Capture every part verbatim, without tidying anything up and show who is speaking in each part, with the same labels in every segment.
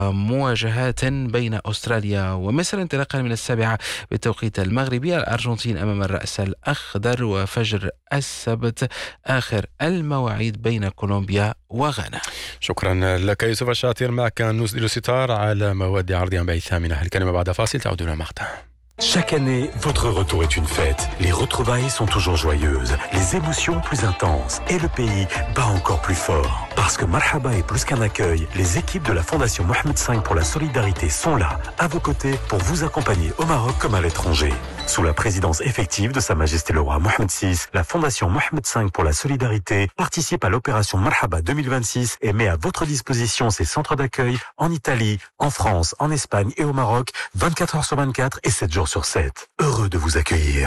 Speaker 1: مواجهات بين أستراليا ومصر انطلاقا من السابعة بالتوقيت المغربي. الأرجنتين أمام الرأس الأخضر، وفجر السبت آخر المواعيد بين كولومبيا وغانا.
Speaker 2: شكرا لك يوسف الشاطر. معك نزيل ستار على مواد عرض بيع الثامنة. الكلمة بعد فاصل تعودون مقطع.
Speaker 3: Chaque année, votre retour est une fête. Les retrouvailles sont toujours joyeuses, les émotions plus intenses et le pays bat encore plus fort. Parce que Marhaba est plus qu'un accueil, les équipes de la Fondation Mohamed cinq pour la solidarité sont là, à vos côtés, pour vous accompagner au Maroc comme à l'étranger. Sous la présidence effective de Sa Majesté le Roi Mohamed six, la Fondation Mohamed cinq pour la solidarité participe à l'opération Marhaba deux mille vingt-six et met à votre disposition ses centres d'accueil en Italie, en France, en Espagne et au Maroc, vingt-quatre heures sur vingt-quatre et sept jours sur sept. Heureux de vous accueillir.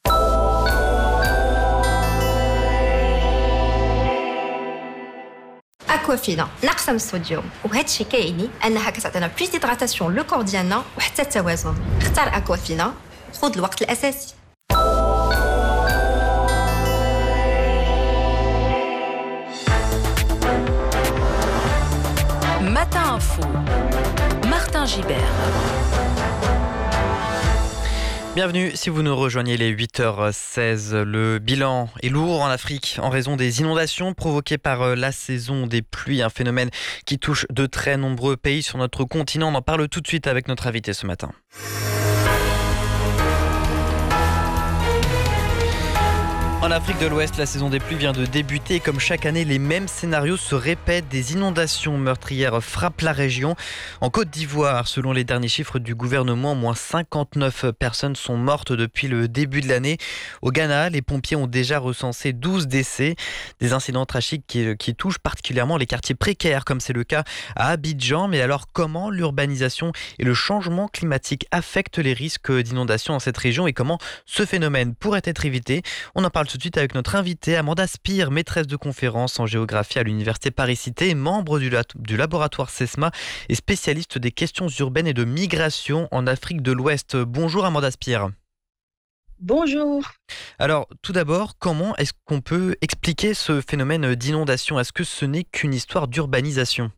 Speaker 4: اكوافينا ناقصه من الصوديوم، وهذا الشيء كيعني انها كتعطينا بلوس ديدراتاسيون لو كور ديالنا وحتى التوازن. اختار اكوافينا وخذ الوقت الاساسي.
Speaker 5: Matin Info, Martin Gibert.
Speaker 6: Bienvenue si vous nous rejoignez les huit heures seize. Le bilan est lourd en Afrique en raison des inondations provoquées par la saison des pluies, un phénomène qui touche de très nombreux pays sur notre continent. On en parle tout de suite avec notre invité ce matin. En Afrique de l'Ouest, la saison des pluies vient de débuter. Comme chaque année, les mêmes scénarios se répètent. Des inondations meurtrières frappent la région. En Côte d'Ivoire, selon les derniers chiffres du gouvernement, au moins cinquante-neuf personnes sont mortes depuis le début de l'année. Au Ghana, les pompiers ont déjà recensé douze décès. Des incidents tragiques qui, qui touchent particulièrement les quartiers précaires, comme c'est le cas à Abidjan. Mais alors, comment l'urbanisation et le changement climatique affectent les risques d'inondation dans cette région et comment ce phénomène pourrait être évité? On en parle tout de suite avec notre invitée, Amanda Spire, maîtresse de conférences en géographie à l'Université Paris-Cité, membre du, la- du laboratoire SESMA et spécialiste des questions urbaines et de migration en Afrique de l'Ouest. Bonjour Amanda Spire.
Speaker 7: Bonjour.
Speaker 6: Alors, tout d'abord, comment est-ce qu'on peut expliquer ce phénomène d'inondation? Est-ce que ce n'est qu'une histoire d'urbanisation?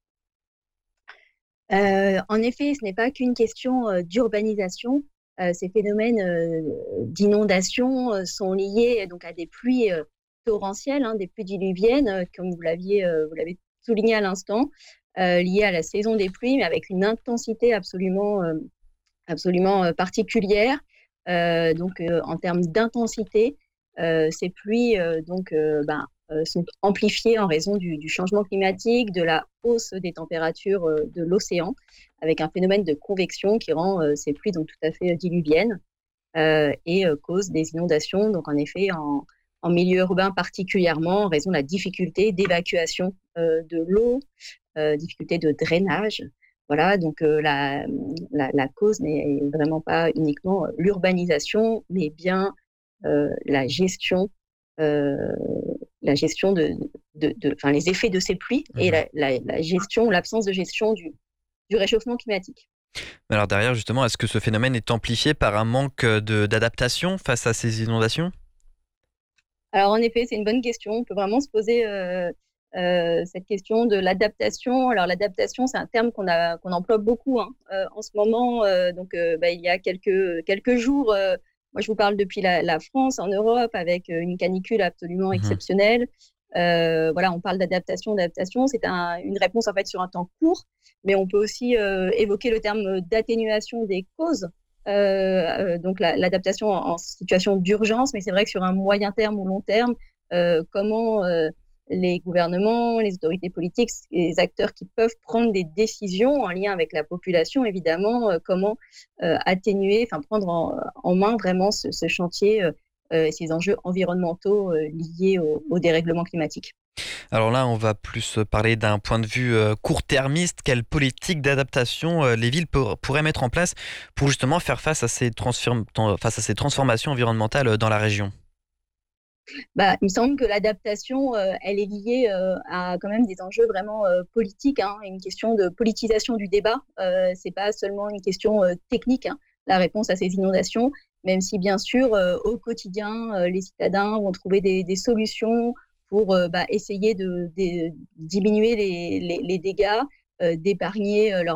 Speaker 7: Euh, en effet, ce n'est pas qu'une question euh, d'urbanisation. Euh, ces phénomènes euh, d'inondation euh, sont liés donc à des pluies euh, torrentielles, hein, des pluies diluviennes, euh, comme vous l'aviez, euh, vous l'avez souligné à l'instant, euh, liées à la saison des pluies, mais avec une intensité absolument, euh, absolument euh, particulière. Euh, donc, euh, en termes d'intensité, euh, ces pluies euh, donc euh, ben, euh, sont amplifiées en raison du, du changement climatique, de la hausse des températures euh, de l'océan, avec un phénomène de convection qui rend euh, ces pluies donc tout à fait diluviennes euh, et euh, cause des inondations. Donc en effet, en, en milieu urbain particulièrement, en raison de la difficulté d'évacuation euh, de l'eau, euh, difficulté de drainage. Voilà, donc euh, la, la, la cause n'est vraiment pas uniquement l'urbanisation, mais bien euh, la gestion, euh, la gestion de, de, de, enfin les effets de ces pluies mmh. et la, la, la gestion, l'absence de gestion du du réchauffement climatique.
Speaker 6: Alors derrière, justement, est-ce que ce phénomène est amplifié par un manque de, d'adaptation face à ces inondations?
Speaker 7: Alors en effet, c'est une bonne question. On peut vraiment se poser euh, euh, cette question de l'adaptation. Alors l'adaptation, c'est un terme qu'on, a, qu'on emploie beaucoup hein, euh, en ce moment. Euh, donc euh, bah, il y a quelques, quelques jours, euh, moi je vous parle depuis la, la France, en Europe, avec une canicule absolument mmh. exceptionnelle. Euh, voilà, on parle d'adaptation, d'adaptation, c'est un, une réponse en fait sur un temps court, mais on peut aussi euh, évoquer le terme d'atténuation des causes, euh, euh, donc la, l'adaptation en, en situation d'urgence, mais c'est vrai que sur un moyen terme ou long terme, euh, comment euh, les gouvernements, les autorités politiques, les acteurs qui peuvent prendre des décisions en lien avec la population, évidemment, euh, comment euh, atténuer, enfin prendre en, en main vraiment ce, ce chantier euh, Euh, ces enjeux environnementaux euh, liés au, au dérèglement climatique.
Speaker 6: Alors là, on va plus parler d'un point de vue euh, court-termiste. Quelle politique d'adaptation euh, les villes pour, pourraient mettre en place pour justement faire face à ces, transform- face à ces transformations environnementales dans la région?
Speaker 7: Bah, il me semble que l'adaptation, euh, elle est liée euh, à quand même des enjeux vraiment euh, politiques, hein, une question de politisation du débat. Euh, c'est pas seulement une question euh, technique, hein, la réponse à ces inondations, même si bien sûr euh, au quotidien, euh, les citadins vont trouver des, des solutions pour euh, bah, essayer de, de diminuer les, les, les dégâts, euh, d'épargner euh, leur